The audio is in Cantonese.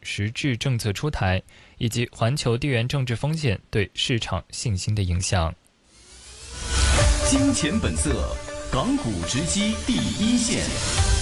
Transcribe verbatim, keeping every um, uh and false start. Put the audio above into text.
实质政策出台，以及环球地缘政治风险对市场信心的影响。 金钱本色，港股直击第一线。